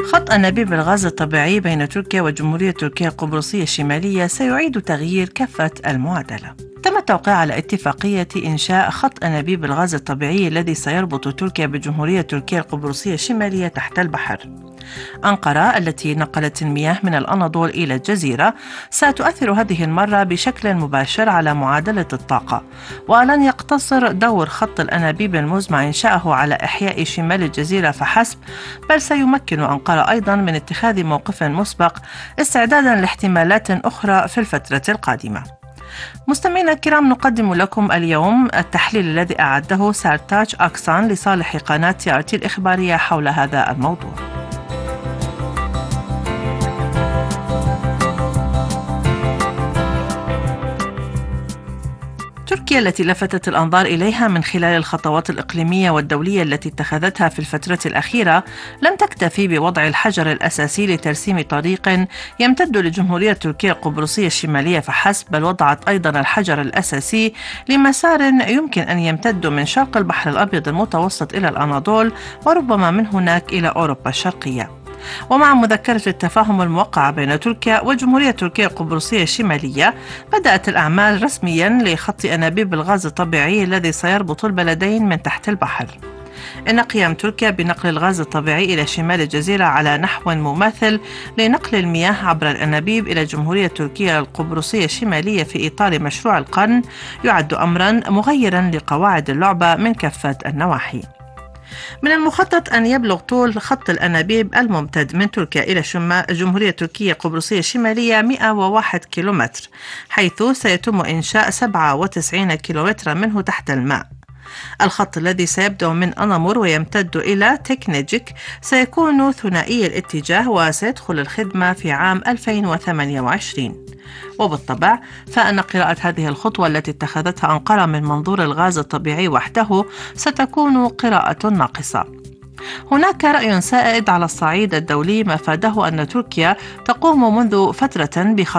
خط أنابيب الغاز الطبيعي بين تركيا وجمهورية تركيا القبرصية الشمالية سيعيد تغيير كفة المعادلة. تم التوقيع على اتفاقية إنشاء خط أنابيب الغاز الطبيعي الذي سيربط تركيا بجمهورية تركيا القبرصية الشمالية تحت البحر. أنقرة التي نقلت المياه من الأناضول إلى الجزيرة ستؤثر هذه المرة بشكل مباشر على معادلة الطاقة، ولن يقتصر دور خط الأنابيب المزمع إنشاؤه على إحياء شمال الجزيرة فحسب، بل سيمكن أنقرة أيضا من اتخاذ موقف مسبق استعدادا لاحتمالات أخرى في الفترة القادمة. مستمعينا الكرام، نقدم لكم اليوم التحليل الذي أعده سارتاج أكسان لصالح قناة TRT الإخبارية حول هذا الموضوع. تركيا التي لفتت الأنظار إليها من خلال الخطوات الإقليمية والدولية التي اتخذتها في الفترة الأخيرة لم تكتفي بوضع الحجر الأساسي لترسيم طريق يمتد لجمهورية تركيا القبرصية الشمالية فحسب، بل وضعت أيضا الحجر الأساسي لمسار يمكن أن يمتد من شرق البحر الأبيض المتوسط إلى الأناضول، وربما من هناك إلى أوروبا الشرقية. ومع مذكرة التفاهم الموقعة بين تركيا وجمهورية تركيا القبرصية الشمالية، بدأت الأعمال رسميا لخط أنابيب الغاز الطبيعي الذي سيربط البلدين من تحت البحر. إن قيام تركيا بنقل الغاز الطبيعي إلى شمال الجزيرة على نحو مماثل لنقل المياه عبر الأنابيب إلى جمهورية تركيا القبرصية الشمالية في إطار مشروع القرن يعد أمرا مغيرا لقواعد اللعبة من كافة النواحي. من المخطط أن يبلغ طول خط الأنابيب الممتد من تركيا إلى جمهورية تركيا القبرصية الشمالية 101 كيلومتر، حيث سيتم إنشاء 97 كيلومتر منه تحت الماء. الخط الذي سيبدأ من أنامور ويمتد إلى تكنيجيك سيكون ثنائي الاتجاه وسيدخل الخدمة في عام 2028. وبالطبع فإن قراءة هذه الخطوة التي اتخذتها أنقرة من منظور الغاز الطبيعي وحده ستكون قراءة ناقصة. هناك رأي سائد على الصعيد الدولي مفاده أن تركيا تقوم منذ فترة